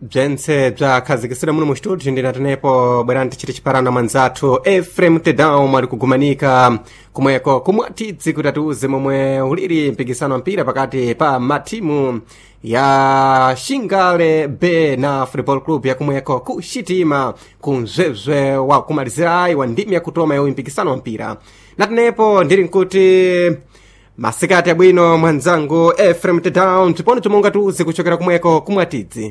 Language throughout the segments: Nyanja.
bzentse bzakhazikisira muno mu studio ndinatenepo bwerani tichiti chiparana mwanzathu Efrem Tedown mwali kugumanika kumweko kumwatidzi kuti atiuze momwe uliri mpikisano wa mpira pakati pa matimu ya Shingale B na Football Club ya kumweko kushitima kumzwebzwe wa kumalizirayi wa ndimi ya kutoma ya mpikisano wa mpira natenepo ndiri nkuti masikati abwino mwanzangu Efrem Tedown tiponi tumonga tuuze kuchokera kumweko kumwatidzi.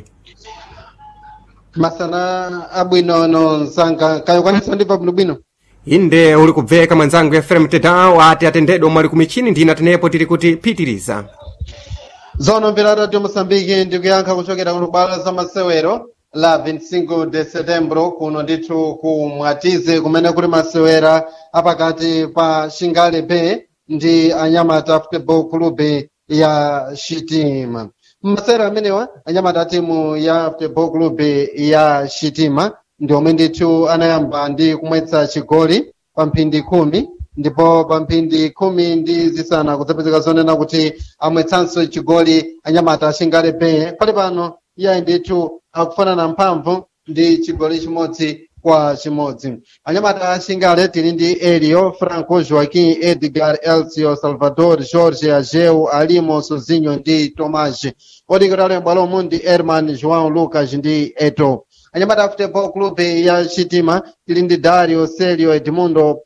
Masana abwino no nsanga kayo kwanisa ndipa bwino inde uli kubveka mwanzangu Efrem Tedown ati atendedwa mwali kumichini ndina tenepo tiri kuti pitiriza zono mpira radio Mosambiki ndikuyankha kuchokera ku bwalo la masewero la 25 de setembro kuno ndithu ku Mwatize kumene kuli masewera apakati pa Shingale B ndi Anyamata Football Club ya Shitima. Masewera amenewa Anyamata timu ya Football Club ya Shitima ndi omwe ndithu anayamba ndi kumwetsa chigoli pa mphindi 10 ndipo pa mphindi 10 ndi zisana kudzapezeka zonena kuti amwetsanso chigoli Anyamata Shingale B pali pano iye ndithu akufanana mphamvu ndi chigoli chimodzi kwa chimodzi. Anyamata Shingale tili ndi Elio Franco Joaquim Edgar Elcio Salvador Jorge Ageu Alimo Sozinho ndi Tomás odikirale bwalomu ndi Herman João Lucas ndi Eto. Anyamata Football Club ya Shitima tili ndi Dario Celio Edmundo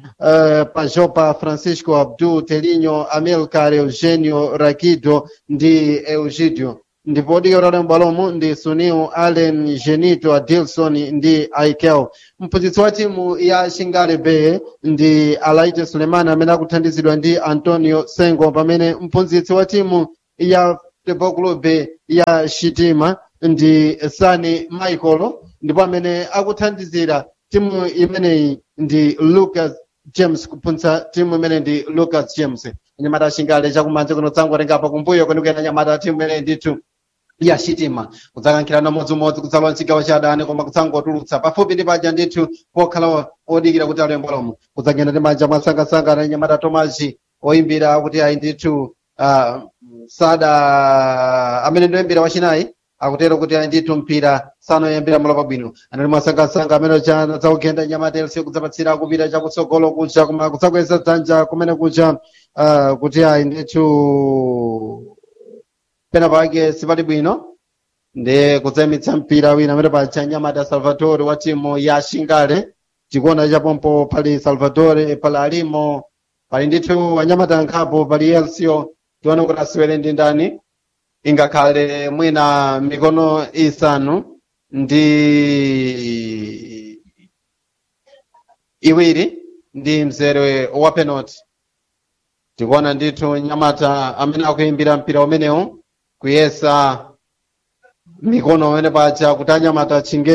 Pajopa Francisco Abdu Telinho Amilcar Eugenio Raquido ndi Eugídio ndipo odikirale bwalomu ndi Suniu Allen Genito Adilson ndi Aikel. Mphunzitsi wa timu ya Shingale B ndi Alaite Suleiman amene akuthandizidwa ndi Antonio Sengo pamene mphunzitsi wa timu ya Football Club ya Shitima ndi Sani Michael ndipo amene akuthandizira timu imeneyi ndi Lucas James kuphunzitsa timu imene ndi Lucas James. Anyamata Shingale chakumanja kuno tsango atengapo kumbuyo kwenikweni anyamata timu imene ndithu ya Shitima kudzakankhirana modzimodzi kudzalowa mchigawo cha adani koma kudzangotulutsa pafupi ndi paja ndithu pokhala odikira kuti alembo lomwe kudzagenda ndi manja mwasangasanga na Anyamata Tomaji oyimbira kuti ayi ndithu sada amene ndoyimbira wachinayi akutero kuti ayi ndithu mpira sanoyembera malo pabwino anali mwasangasanga amene dzakugenda Anyamata Elcio kudzapatsira kupita chakutsogolo kucha koma kudzakweza dzanja kumene kucha kuti ayi ndithu pena pake sipali bwino ndi kudzayimitsa mpira wina amene pacha Anyamata Salvatore wa timu ya Shingale chikuona chapompo pali Salvatore pali Alimo pali ndithu Anyamata ankhapo pali Elcio tione kuti asiwere ndi ndani ingakhale mwina mikono isanu ndi iwiri ndi mzere wa penalty tikuona ndithu Anyamata amene akuyimbira mpira umenewu kuyesa mikono pamene paja kuti Anyamata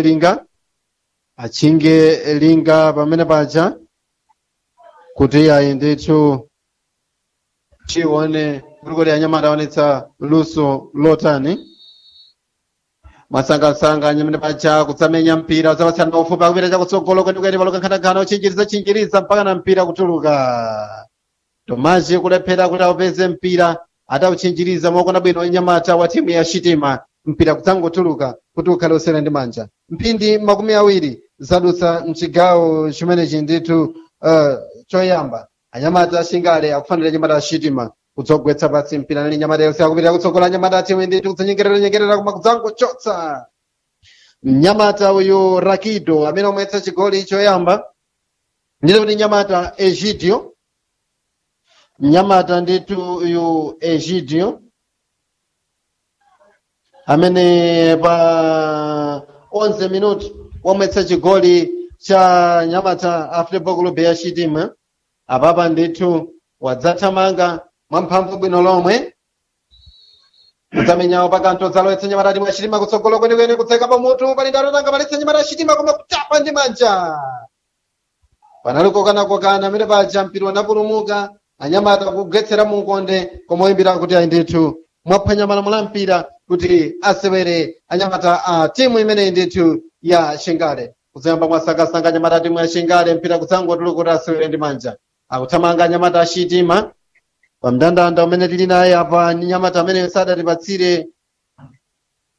achinge linga pamene paja kuti ayi ndithu tione kuti Anyamata aonetsa luso lotani masangasanga amene paja kutsamenya mpira udzapatsana ufupi akupita chakutsogolo kwenikweni palokankhanakhana uchinjiriza mpaka na mpira kutuluka. Tomaji kulephera kuti aupeze mpira atauchinjiriza mokona bwino Anyamata wa timu ya Shitima mpira kudzangotuluka kuti ukhale usere ndi manja. Mphindi 20 zadutsa mchigawo chimenechi ndithu choyamba Anyamata Shingale akufanira Anyamata Shitima kudzogwetsa pasi mpira nali Anyamata Elcio akupita kutsogola Anyamata timu ndithu kudzanyengerera koma kudzangochotsa Anyamata uyu Rakido amene omwetsa chigoli choyamba ndito kuti Anyamata Egidio Anyamata ndithu uyu Egidio amene pa 11 minuti wamwetsa chigoli cha Anyamata Football Club ya Shitima apapa ndithu wadzathamanga mwamphamvu bwino lomwe kudzamenyawo pakanto dzalowetsa Anyamata timu ya Shitima kutsogolo kwenikweni kutseka pamutu pali ndarotanga paletsa Anyamata Shitima koma kutapa ndi manja panali kokana amene paja mpira wanapulumuka Anyamata kugwetsera munkonde koma oyimbira kuti ayi ndithu mwaphwanya malamulo a mpira kuti asewere Anyamata timu imene ndithu ya Shingale kuzemba mwasangasanga Anyamata timu ya Shingale mpira kudzangotuluka kuti asewere ndi manja akuthamanga Anyamata Shitima pamndandanda umene tili naye apa Anyamata amene sadatipatsire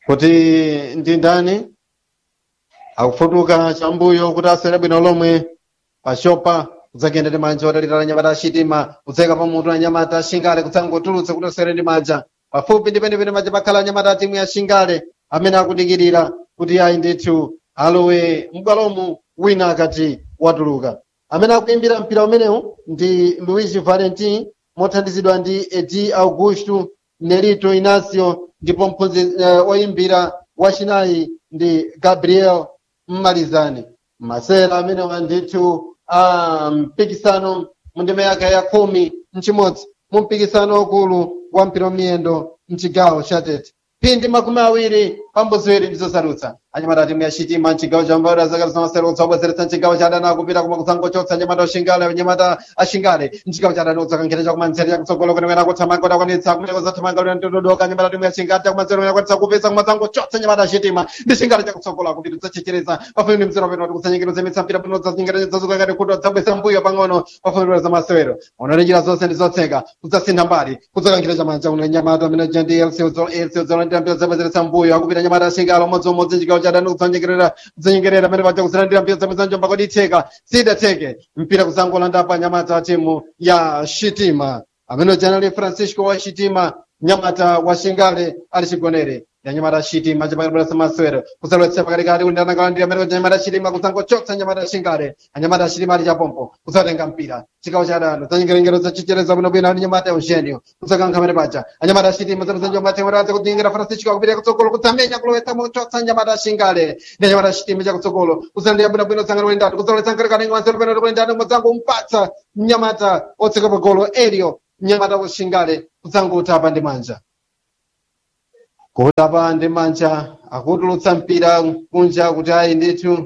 kuti ndi ndani akufutuka chambuyo kuti asere bwino lomwe pashopa kudzakenda ndi manja otalira anyamata achitima kudzeka pamutu anyamata ashingale kudzangotulutsa kuti asere ndi manja pafupi ndi penepene manja pakhala anyamata atimu ya shingale amene akudikirira kuti ayi ndithu alowe m'bwalomu wina akati watuluka. Amene akuimbira mpira umenewu ndi Luigi Valentin mothandizidwa ndi Edi Augusto Nelito Inacio ndipo mphunzitsi oyimbira wachinayi ndi Gabriel Mmalizani. Masera amenewa ndithu mpikisano mu ndime yake ya 10 mu mpikisano ukulu wa mpira miyendo mchigawo cha Tete. Phindi makumi awiri pambuziwiri ndizosarutsa anyamata atimu ya Chitima mchigawo cha Mbawera zaka zoserutsa obwezeretsa mchigawo cha adani akupita kuma kudzangochotsa anyamata ashingale mchigawo cha adani udzakankhira chakumanzere chakutsogolo kwenekwena kuthamanga udakwanitsa kumeneko zathamanga ulentododoka anyamata atimu ya shingale chakumanzere kwenekwanitsa kupeza kumadzangochotsa anyamata achitima ndi shingale chakutsogolo akuti udzachechereza pafupi ndi mzero peno kuti kudzanyengero zemitsa mpira peno udzazinyengero zazuka ngati kuti udzabweza mbuyo pang'ono pafupi za masewero ona njira zonse ndi zotseka kudzasintha mbali kudzakankhira chamanja uno anyamata amene ndi elsi ndira zabwezeretsa mbuyo akupita anyamata ashingale umodzi mchigawo cha adani kudzanyengerera amene paja kuzilandira mpira zamwezanjo mpaka itheka sidateke mpira kuzangolanda pa anyamata a timu ya Chitima amene janali Francisco wa Chitima nyamata wa shingale ali chigonere anyamata Chitima chapakati masewero kusalowetsa pakatikati kundana kalandira amene anyamata Chitima kuzangochotsa anyamata shingale anyamata Chitima ali chapompo kusatenga mpira chigawo cha adani zanyengerengero zachichereza bwinobwino ali nyamata Eugenio kuzakankha amene paja anyamata Chitima zamwezanjo mpatemeraza kudzingera Francisco akupita kutsogolo kudzamenya kulowetsa mochotsa anyamata shingale ndi anyamata Chitima chakutsogolo kuzalandira bwinobwino sangano ndatu kuzalowetsa nkarekani ngwanzero peno ndipo ndani mwazango mpatsa nyamata otseka pa golo Elio nyamata washingale kudzangotapa ndi manja kutapa ndi manja akutulutsa mpira kunja kuti ayi ndithu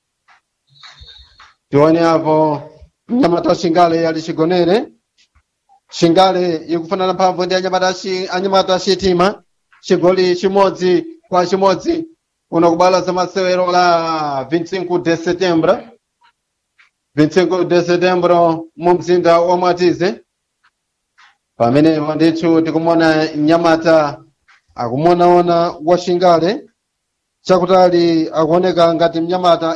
tione apo nyamata shingale ali chigonere shingale ikufanana mphamvu ndi anyamata achitima chigoli chimodzi kwa chimodzi kuno kubala za masewero la 25 de setembro mu mzinda wa Mwatize pamene ndithu tikumona nyamata akumonaona wa shingale chakutali akuoneka ngati mnyamata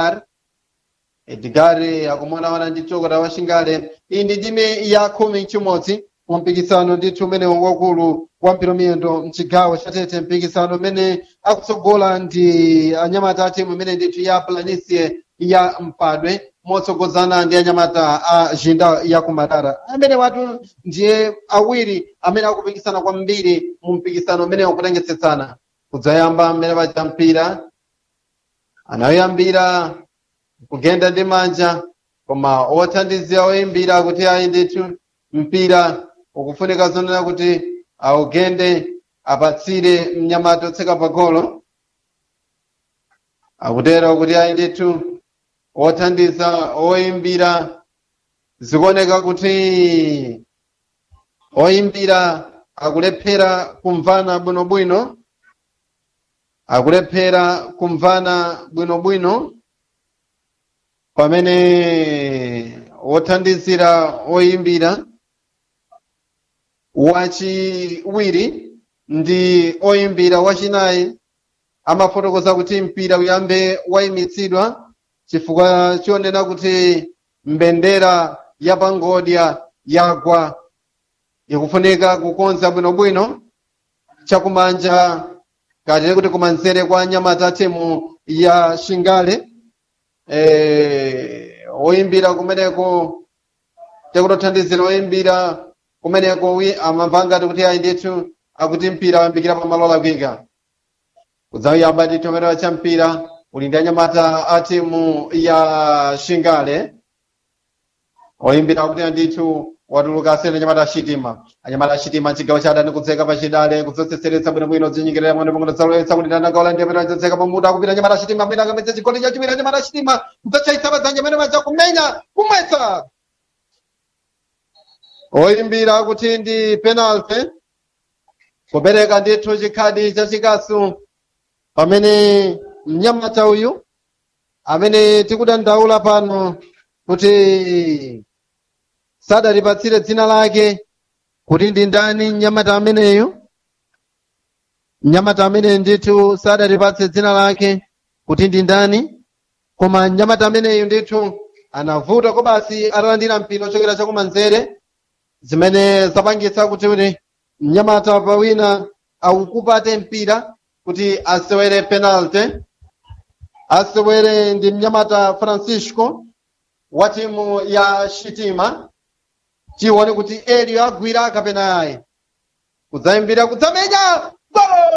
Edgar akumonaona ndi chokota wa shingale iyi ndi ndime ya 11 mu mpikisano ndithu umene wakulu wa mpira miyendo mchigawo cha Tete mpikisano umene akutsogola ndi anyamata a timu imene ndithu ya Planicie ya Mpadwe motsogozana ndi anyamata a Jinda ya Kumatara amene watu ndiye awiri amene akupikisana kwambiri mu mpikisano umene ukutengetsetsana kudzayamba amene paja mpira anayambira kugenda ndi manja koma othandizira oyimbira kuti ayi ndithu mpira ukufunika zonena kuti augende apatsire mnyamata otseka pagolo akutera kuti ayi ndithu othandiza oyimbira zikuoneka kuti oyimbira akulephera kumvana bwinobwino pamene othandizira oyimbira wachiwiri ndi oyimbira wachinayi amafotokoza kuti mpira uyambe wayimitsidwa chifukwa chionena kuti mbendera ya pangodya yagwa ikufunika kukonza bwinobwino chakumanja kati kuti kumanzere kwa nyamata timu ya shingale oyimbira kumeneko tekutothandizira oyimbira kumeneko amamvanga kuti ayi ndithu akuti mpira wayambikira pamalo olakwika kudzayamba ndithu umene wacha mpira uli ndi anyamata a timu ya shingale oyimbira kuti ndithu watuluka asene anyamata achitima chigawo cha adani kudzeka pachidale kudzotsetseretsa bwinobwino zinyengerera mwana zalowetsa kuti ndanagaola ndi amene adzadzeka pamutu akupita anyamata achitima amene akamedza chigoli chachiwiri anyamata achitima kudzachayitsa dzanja amene maja kumenya kumwetsa oyimbira kuti ndi penalty kupereka ndithu chikhadi chachikasu pamene mnyamata uyu amene tikudandaula pano kuti sadalipatsire dzina lake kuti ndi ndani mnyamata ameneyo mnyamata amene ndithu sadatipatse dzina lake kuti ndi ndani, koma mnyamata ameneyu ndithu anavuta ko basi atalandira mpira ochokera chakumanzere, zimene zapangitsa kuti mnyamata pawina akukupate mpira kuti asewere penalty. Asewere ndi mnyamata Francisco wa timu ya Shitima. Tione kuti Elio agwira kapena ayi. Kudzayimbira kudzamenya gol!